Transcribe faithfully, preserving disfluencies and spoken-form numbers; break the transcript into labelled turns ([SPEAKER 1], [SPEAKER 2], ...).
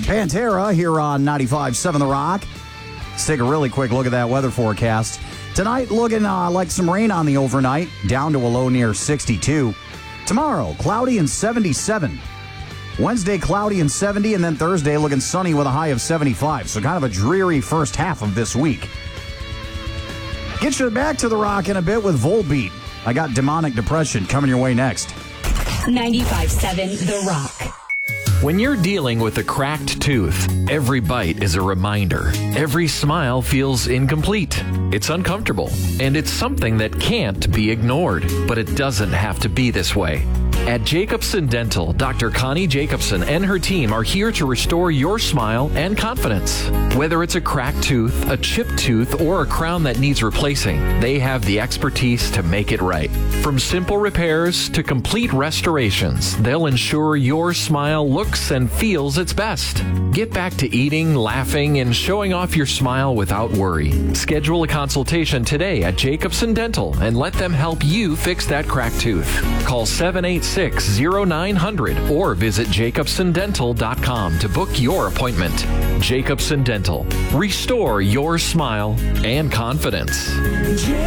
[SPEAKER 1] Pantera here on ninety-five point seven The Rock. Let's take a really quick look at that weather forecast. Tonight, looking uh, like some rain on the overnight, down to a low near sixty-two. Tomorrow, cloudy and seventy-seven. Wednesday, cloudy and seventy, and then Thursday, looking sunny with a high of seventy-five. So kind of a dreary first half of this week. Get you back to The Rock in a bit with Volbeat. I got Demonic Depression coming your way next.
[SPEAKER 2] ninety-five point seven The Rock.
[SPEAKER 3] When you're dealing with a cracked tooth, every bite is a reminder. Every smile feels incomplete. It's uncomfortable, and it's something that can't be ignored. But it doesn't have to be this way. At Jacobson Dental, Doctor Connie Jacobson and her team are here to restore your smile and confidence. Whether it's a cracked tooth, a chipped tooth, or a crown that needs replacing, they have the expertise to make it right. From simple repairs to complete restorations, they'll ensure your smile looks and feels its best. Get back to eating, laughing, and showing off your smile without worry. Schedule a consultation today at Jacobson Dental and let them help you fix that cracked tooth. Call seven eight six, zero nine hundred or visit jacobson dental dot com to book your appointment. Jacobson Dental. Restore your smile and confidence.